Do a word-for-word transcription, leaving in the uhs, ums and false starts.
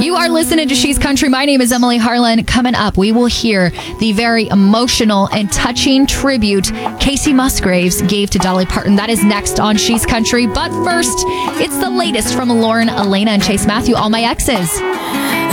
You are listening to She's Country. My name is Emily Harlan. Coming up, we will hear the very emotional and touching tribute Casey Musgraves gave to Dolly Parton. That is next on She's Country. But first, it's the latest from Lauren, Elena, and Chase Matthew, All My Exes.